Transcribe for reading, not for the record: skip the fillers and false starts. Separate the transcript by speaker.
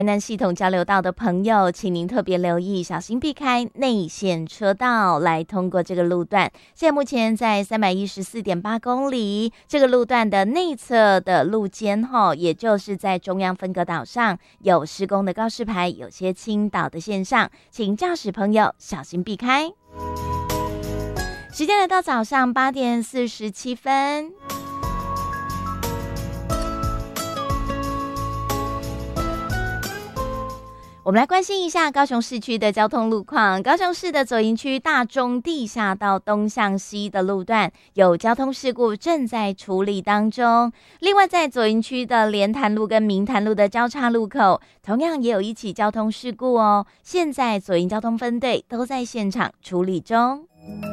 Speaker 1: 南系统交流道的朋友，请您特别留意，小心避开内线车道来通过这个路段。现在目前在314.8公里这个路段的内侧的路肩也就是在中央分隔岛上有施工的告示牌，有些倾倒的现象，请驾驶朋友小心避开。时间来到早上8点47分。我们来关心一下高雄市区的交通路况。高雄市的左营区大中地下道东向西的路段有交通事故正在处理当中。另外在左营区的莲潭路跟明潭路的交叉路口同样也有一起交通事故哦，现在左营交通分队都在现场处理中。